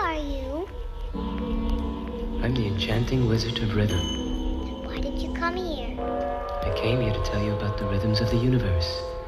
are you? I'm the enchanting wizard of rhythm. Why did you come here? I came here to tell you about the rhythms of the universe.